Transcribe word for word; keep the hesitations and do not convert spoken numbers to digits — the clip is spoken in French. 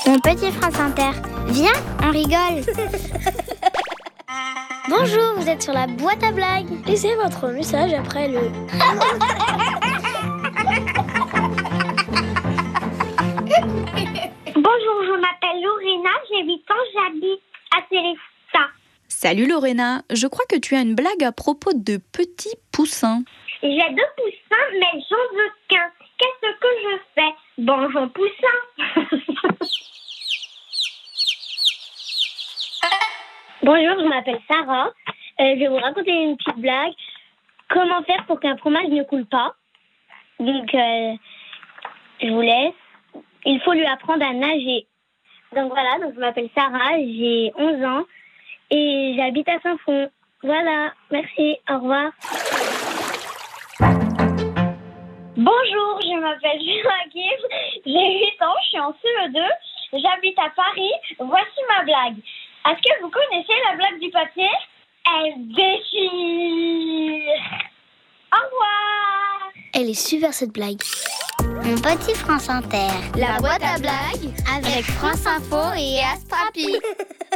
Mon petit France Inter, viens, on rigole. Bonjour, vous êtes sur la boîte à blagues. Laissez votre message après le... Bonjour, je m'appelle Lorena, j'ai huit ans, j'habite à Célestat. Salut Lorena, je crois que tu as une blague à propos de petits poussins. J'ai deux poussins, mais j'en veux qu'un. Qu'est-ce que je fais? Bonjour poussin. Bonjour, je m'appelle Sarah. Euh, je vais vous raconter une petite blague. Comment faire pour qu'un fromage ne coule pas? Donc, euh, je vous laisse. Il faut lui apprendre à nager. Donc voilà, donc je m'appelle Sarah, j'ai onze ans et j'habite à Saint-Fond. Voilà, merci, au revoir. Bonjour, je m'appelle Joachim, j'ai huit ans, je suis en C E deux, j'habite à Paris. Voici ma blague. Est-ce que vous connaissez la blague du papier? Elle déchire. Au revoir. Elle est super cette blague. Mon petit France Inter, La boîte à blagues avec France Info et Astrapi.